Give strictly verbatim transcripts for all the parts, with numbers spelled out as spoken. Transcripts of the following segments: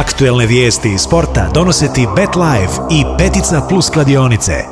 Aktuelne vijesti iz sporta donose ti BetLife i Petica Plus kladionice.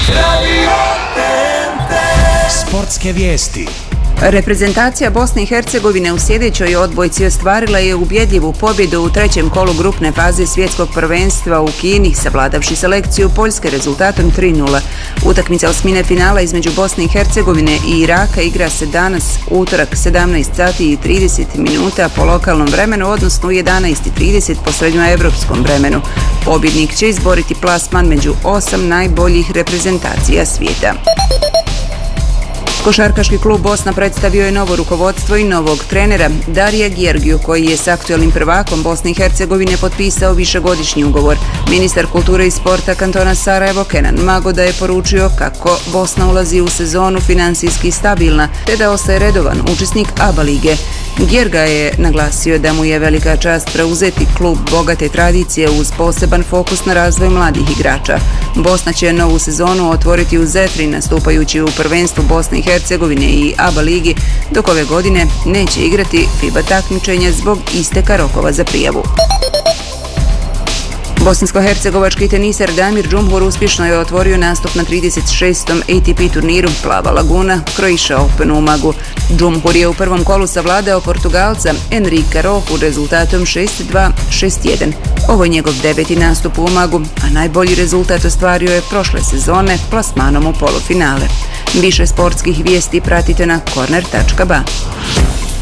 Sportske vijesti. Reprezentacija Bosne i Hercegovine u sljedećoj odbojci ostvarila je ubjedljivu pobjedu u trećem kolu grupne faze svjetskog prvenstva u Kini, savladavši selekciju Poljske rezultatom tri nula. Utakmica osmine finala između Bosne i Hercegovine i Iraka igra se danas, utorak, sedamnaest sati i trideset minuta po lokalnom vremenu, odnosno u jedanaest i trideset po srednjoevropskom vremenu. Pobjednik će izboriti plasman među osam najboljih reprezentacija svijeta. Košarkaški klub Bosna predstavio je novo rukovodstvo i novog trenera Darija Gjergiju, koji je s aktuelnim prvakom Bosne i Hercegovine potpisao višegodišnji ugovor. Ministar kulture i sporta kantona Sarajevo Kenan Magoda je poručio kako Bosna ulazi u sezonu finansijski stabilna, te da ostaje redovan učesnik A B A lige. Gjerga je naglasio da mu je velika čast preuzeti klub bogate tradicije uz poseban fokus na razvoj mladih igrača. Bosna će novu sezonu otvoriti u Zetri, nastupajući u prvenstvu Bosne i Hercegovine i A B A ligi, dok ove godine neće igrati FIBA takmičenja zbog isteka rokova za prijavu. Bosansko-hercegovački teniser Damir Džumhur uspješno je otvorio nastup na trideset šestom A T P turniru Plava laguna Croatia Open u Umagu. Džumhur je u prvom kolu savladao Portugalca Enrika Rohu rezultatom šest dva, šest jedan. Ovo je njegov deveti nastup u Umagu, a najbolji rezultat ostvario je prošle sezone plasmanom u polufinale. Više sportskih vijesti pratite na korner tačka ba.